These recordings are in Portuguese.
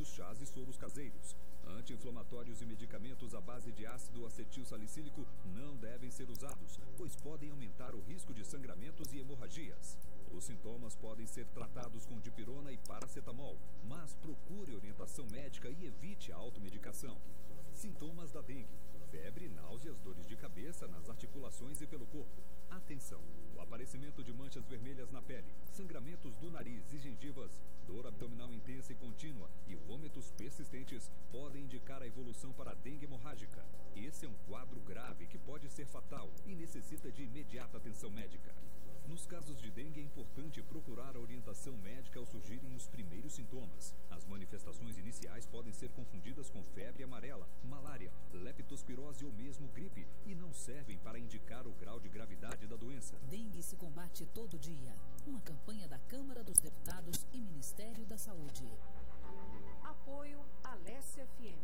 antibióticos, chás e soros caseiros. Anti-inflamatórios e medicamentos à base de ácido acetil salicílico não devem ser usados, pois podem aumentar o risco de sangramentos e hemorragias. Os sintomas podem ser tratados com dipirona e paracetamol, mas procure orientação médica e evite a automedicação. Sintomas da dengue: febre, náuseas, dores de cabeça nas articulações e pelo corpo. Atenção! O aparecimento de manchas vermelhas na pele, sangramentos do nariz e gengivas, dor abdominal intensa e contínua e vômitos persistentes podem indicar a evolução para a dengue hemorrágica. Esse é um quadro grave que pode ser fatal e necessita de imediata atenção médica. Nos casos de dengue é importante procurar a orientação médica ao surgirem os primeiros sintomas. As manifestações iniciais podem ser confundidas com febre amarela, malária, leptospirose ou mesmo gripe e não servem para indicar o grau de gravidade da doença. Dengue se combate todo dia. Uma campanha da Câmara dos Deputados e Ministério da Saúde. Apoio Alessia FM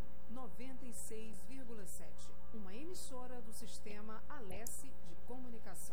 96,7. Uma emissora do sistema Alessi de comunicação.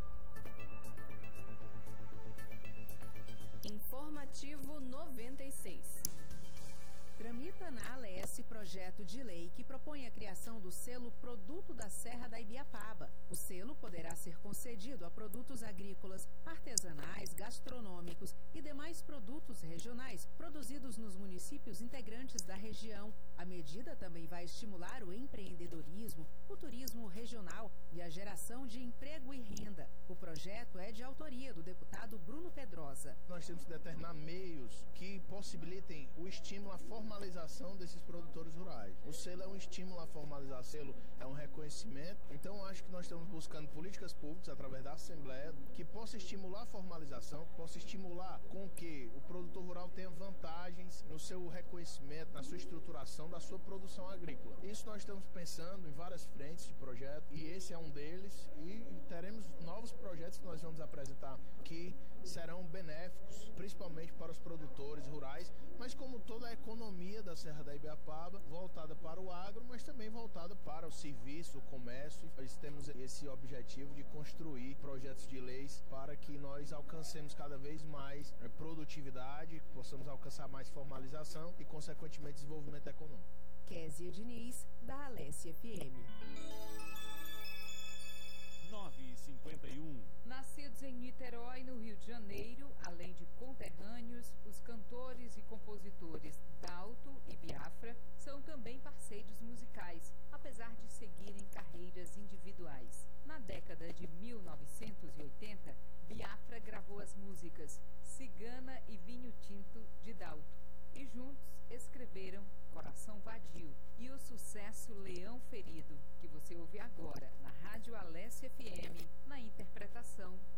Informativo 96. Tramita na ALS projeto de lei que propõe a criação do selo Produto da Serra da Ibiapaba. O selo poderá ser concedido a produtos agrícolas, artesanais, gastronômicos e demais produtos regionais produzidos nos municípios integrantes da região. A medida também vai estimular o empreendedorismo, o turismo regional e a geração de emprego e renda. O projeto é de autoria do deputado Bruno Pedrosa. Nós temos que determinar meios que possibilitem o estímulo à formalização desses produtores rurais. O selo é um estímulo à formalização, o selo é um reconhecimento. Então, acho que nós estamos buscando políticas públicas através da Assembleia que possa estimular a formalização, que possa estimular com que o produtor rural tenha vantagens no seu reconhecimento, na sua estruturação da sua produção agrícola. Isso nós estamos pensando em várias frentes de projeto e esse é um deles e teremos novos projetos que nós vamos apresentar que serão benéficos, principalmente para os produtores rurais, mas como toda a economia da Serra da Ibiapaba, voltada para o agro, mas também voltada para o serviço, o comércio. Nós temos esse objetivo de construir projetos de leis para que nós alcancemos cada vez mais produtividade, possamos alcançar mais formalização e, consequentemente, desenvolvimento econômico. Kézia Diniz, da Alessia FM. 9h51. Nascidos em Niterói, no Rio de Janeiro, além de conterrâneos, os cantores e compositores Dalto e Biafra são também parceiros musicais, apesar de seguirem carreiras individuais. Na década de 1980, Biafra gravou as músicas Cigana e Vinho Tinto de Dalto e juntos escreveram Coração Vadio e o sucesso Leão Ferido, que você ouve agora na Rádio Alessia FM, na interpretação